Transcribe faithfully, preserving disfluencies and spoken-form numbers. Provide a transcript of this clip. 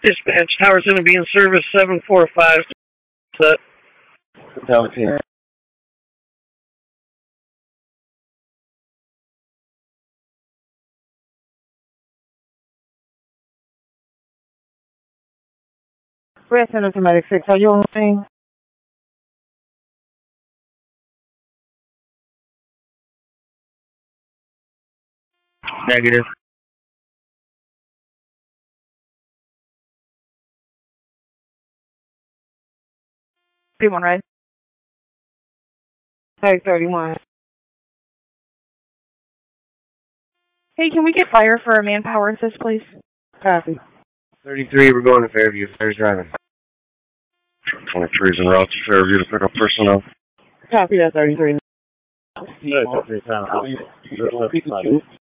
Dispatch, tower's going to be in service seven four five. Set. Okay. Red Center Automatic six, are you on the scene? Negative. thirty-one, right? Tag thirty-one. Hey, can we get fire for a manpower assist, please? Copy. thirty-three, we're going to Fairview. Fair's driving. twenty-three is en route to Fairview to pick up personnel. Copy that, thirty-three. Yeah,